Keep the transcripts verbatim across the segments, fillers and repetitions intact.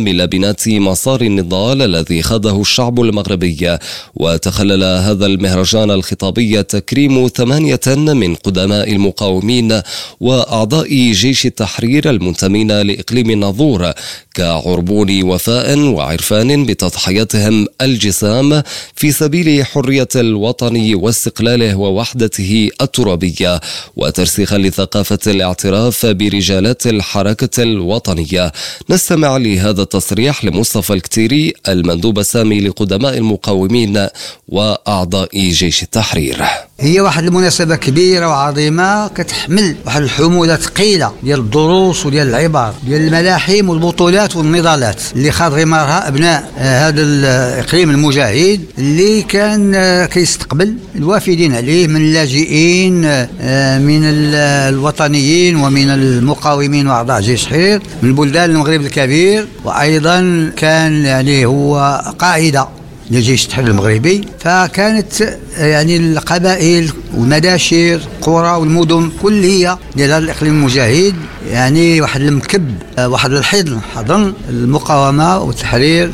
للبنات مسار النضال الذي خاضه الشعب المغربي. وتخلل هذا المهرجان الخطابي تكريم ثمانية من قدماء المقاومين وأعضاء جيش التحرير المنتمين لإقليم الناظور كعربون وفاء وعرفان بتضحياتهم الجسام في سبيل حرية الوطن واستقلاله ووحدته الترابية، وترسيخا لثقافة الاعتراف برجالات الحركة الوطنية. نستمع لهذا التصريح لمصطفى الكتيري المندوب السامي لقدماء المقاومين وأعضاء جيش التحرير. هي واحد المناسبة كبيرة وعظيمة كتحمل واحد الحمولة ثقيلة ديال الدروس وديال العبر ديال الملاحم والبطولات والنضالات اللي خاض غمارها أبناء هذا الإقليم المجاهد اللي كان كيستقبل الوافدين عليه من اللاجئين من الوطنيين ومن المقاومين وأعضاء جيش التحرير من بلدان المغرب الكبير، وأيضا كان يعني هو قاعدة لجيش التحرير المغربي. فكانت يعني القبائل والمداشر القرى والمدن كلها ديال هذا الاقليم المجاهد يعني واحد المكب واحد الحضن حضن المقاومه والتحرير،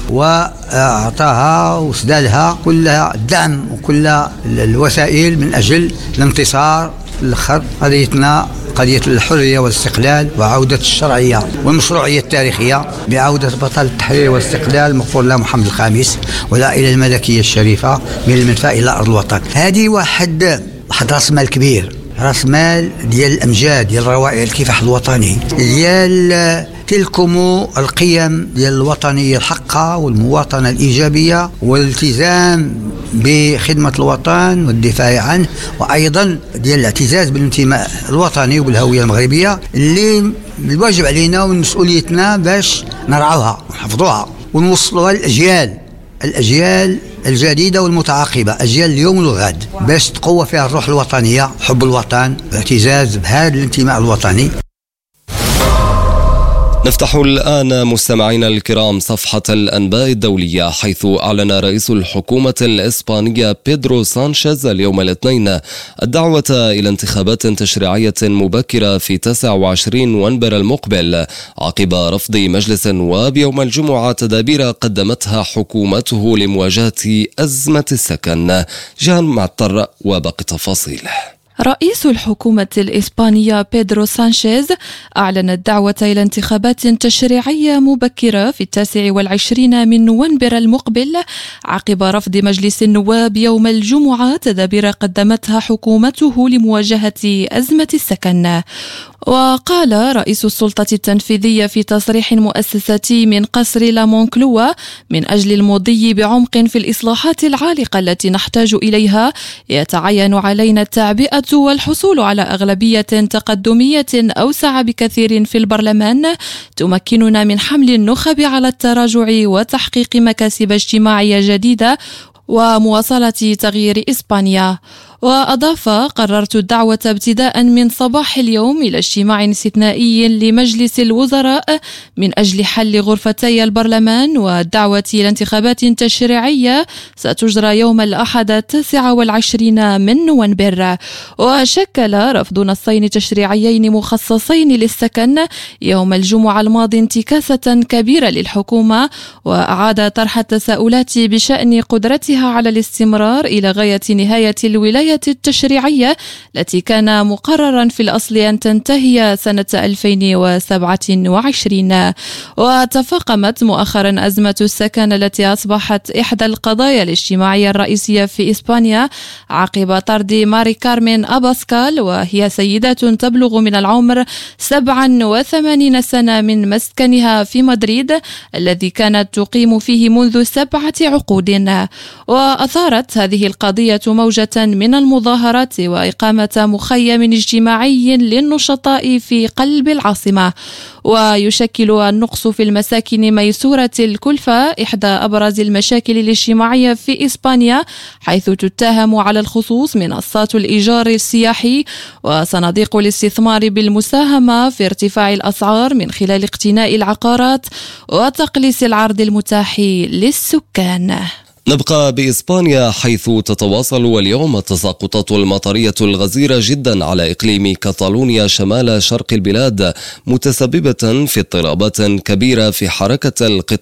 واعطاها وسدالها كل الدعم وكل الوسائل من اجل الانتصار في الاخر قضيتنا قضية الحرية والاستقلال وعودة الشرعية والمشروعية التاريخية بعودة بطل التحرير والاستقلال مغفور له محمد الخامس والعائلة الملكية الشريفة من المنفى إلى أرض الوطن. هذه واحد واحد راس مال كبير، راس مال ديال الأمجاد ديال روائع الكفاح الوطني ديال تلكم القيم ديال الوطنية الحقة والمواطنة الإيجابية والالتزام بخدمة الوطن والدفاع عنه، وأيضا ديال الاعتزاز بالانتماء الوطني وبالهوية المغربية اللي الواجب علينا ومسؤوليتنا باش نرعوها ونحفظوها ونوصلوها للأجيال الأجيال الجديدة والمتعاقبة، أجيال اليوم والغد، باش تقوى فيها الروح الوطنية، حب الوطن واعتزاز بهذا الانتماء الوطني. نفتح الآن مستمعينا الكرام صفحة الأنباء الدولية، حيث أعلن رئيس الحكومة الإسبانية بيدرو سانشيز اليوم الاثنين الدعوة إلى انتخابات تشريعية مبكرة في تسعة وعشرين نوفمبر المقبل عقب رفض مجلس النواب يوم الجمعة تدابير قدمتها حكومته لمواجهة أزمة السكن. جان معطر وباقي تفاصيل. رئيس الحكومة الإسبانية بيدرو سانشيز أعلن الدعوة إلى انتخابات تشريعية مبكرة في التاسع والعشرين من نوفمبر المقبل عقب رفض مجلس النواب يوم الجمعة تدابير قدمتها حكومته لمواجهة أزمة السكن. وقال رئيس السلطة التنفيذية في تصريح مؤسساتي من قصر لامونكلوا: من أجل المضي بعمق في الإصلاحات العالقة التي نحتاج إليها يتعين علينا التعبئة والحصول على أغلبية تقدمية أوسع بكثير في البرلمان تمكننا من حمل النخب على التراجع وتحقيق مكاسب اجتماعية جديدة ومواصلة تغيير إسبانيا. وأضاف: قررت الدعوة ابتداء من صباح اليوم إلى اجتماع استثنائي لمجلس الوزراء من أجل حل غرفتي البرلمان والدعوة إلى انتخابات تشريعية ستجرى يوم الأحد التاسع والعشرين من نوفمبر. وشكل رفض نصين تشريعيين مخصصين للسكن يوم الجمعة الماضي انتكاسة كبيرة للحكومة، وأعاد طرح التساؤلات بشأن قدرتها على الاستمرار إلى غاية نهاية الولاية التشريعية التي كان مقررا في الأصل أن تنتهي سنة ألفين وسبعة وعشرين. وتفاقمت مؤخرا أزمة السكن التي أصبحت إحدى القضايا الاجتماعية الرئيسية في إسبانيا عقب طرد ماري كارمين أباسكال، وهي سيدة تبلغ من العمر سبعة وثمانين سنة من مسكنها في مدريد الذي كانت تقيم فيه منذ سبعة عقود. وأثارت هذه القضية موجة من المظاهرات وإقامة مخيم اجتماعي للنشطاء في قلب العاصمة. ويشكل النقص في المساكن ميسورة الكلفة إحدى أبرز المشاكل الاجتماعية في إسبانيا، حيث تتهم على الخصوص منصات الإيجار السياحي وصناديق الاستثمار بالمساهمة في ارتفاع الأسعار من خلال اقتناء العقارات وتقليص العرض المتاح للسكان. نبقى بإسبانيا، حيث تتواصل اليوم التساقطات المطرية الغزيرة جدا على إقليم كاتالونيا شمال شرق البلاد، متسببة في اضطرابات كبيرة في حركة القطار